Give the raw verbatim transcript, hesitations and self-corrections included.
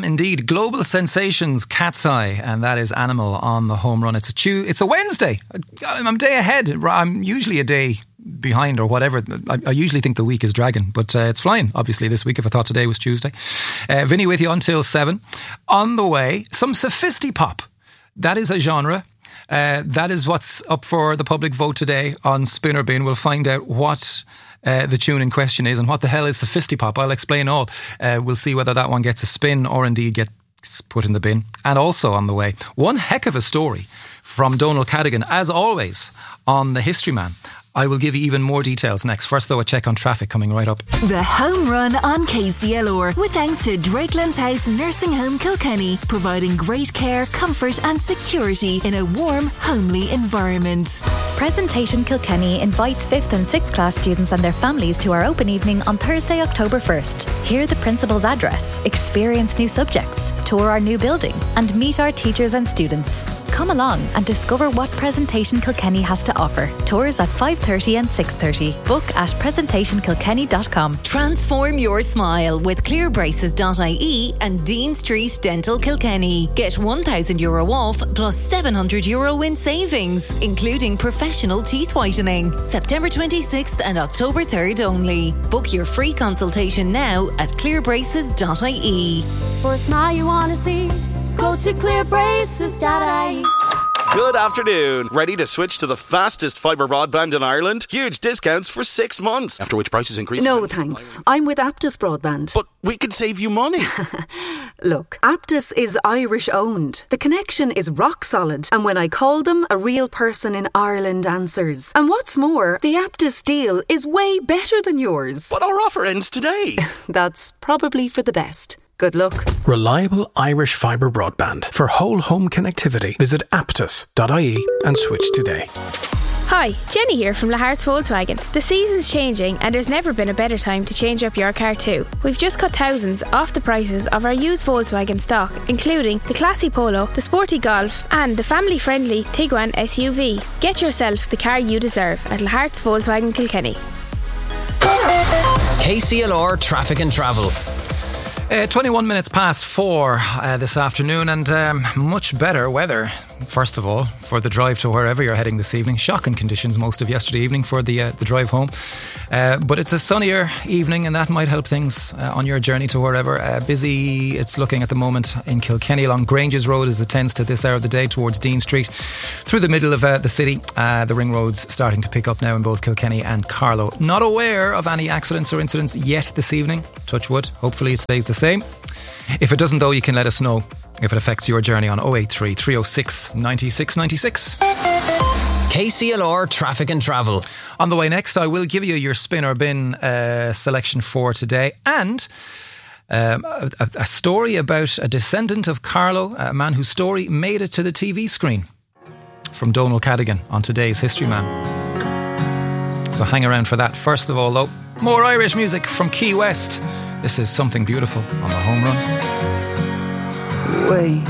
am indeed. Global Sensations, Cat's Eye, and that is Animal on the home run. It's a Tuesday, it's a Wednesday. I'm a day ahead. I'm usually a day behind or whatever. I, I usually think the week is dragging, but uh, it's flying, obviously, this week if I thought today was Tuesday. Uh, Vinny with you until seven. On the way, some sophisti-pop. That is a genre. Uh, that is what's up for the public vote today on Spin or Bin. We'll find out what uh, the tune in question is and what the hell is sophisti-pop. I'll explain all. Uh, we'll see whether that one gets a spin or indeed gets put in the bin. And also on the way, one heck of a story from Donal Cadigan, as always, on The History Man. I will give you even more details next. First, though, a check on traffic coming right up. The Home Run on K C L R, with thanks to Drakelands House Nursing Home Kilkenny, providing great care, comfort and security in a warm, homely environment. Presentation Kilkenny invites fifth and sixth class students and their families to our open evening on Thursday, October first. Hear the principal's address, experience new subjects, tour our new building and meet our teachers and students. Come along and discover what Presentation Kilkenny has to offer. Tours at five thirty and six thirty. Book at presentation kilkenny dot com. Transform your smile with clear braces dot I E and Dean Street Dental Kilkenny. Get one thousand euro off plus seven hundred euro in savings, including professional teeth whitening. September twenty-sixth and October third only. Book your free consultation now at clear braces dot I E. For a smile you want to see, go to clear braces dot I E. Good afternoon. Ready to switch to the fastest fibre broadband in Ireland? Huge discounts for six months, after which prices increase. No, thanks. I'm with Aptus Broadband. But we could save you money. Look, Aptus is Irish owned. The connection is rock solid. And when I call them, a real person in Ireland answers. And what's more, the Aptus deal is way better than yours. But our offer ends today. That's probably for the best. Good luck. Reliable Irish fibre broadband. For whole home connectivity, visit aptus dot I E and switch today. Hi, Jenny here from Lahart's Volkswagen. The season's changing and there's never been a better time to change up your car too. We've just cut thousands off the prices of our used Volkswagen stock, including the classy Polo, the sporty Golf and the family-friendly Tiguan S U V. Get yourself the car you deserve at Lahart's Volkswagen Kilkenny. K C L R Traffic and Travel. Uh, twenty-one minutes past four uh, this afternoon, and um, much better weather, first of all, for the drive to wherever you're heading this evening. Shocking conditions most of yesterday evening for the uh, the drive home. Uh, but it's a sunnier evening, and that might help things uh, on your journey to wherever. Uh, busy, it's looking at the moment in Kilkenny along Granges Road as it tends to this hour of the day towards Dean Street. Through the middle of uh, the city, uh, the ring roads starting to pick up now in both Kilkenny and Carlow. Not aware of any accidents or incidents yet this evening. Touch wood. Hopefully it stays the same. If it doesn't, though, you can let us know if it affects your journey on oh eight three, three oh six, nine six nine six. K C L R Traffic and Travel. On the way next, I will give you your spin or bin uh, selection for today, and um, a, a story about a descendant of Carlow, a man whose story made it to the T V screen, from Donal Cadigan on today's History Man. So hang around for that. First of all, though, more Irish music from Key West. This is Something Beautiful on the home run. Wait,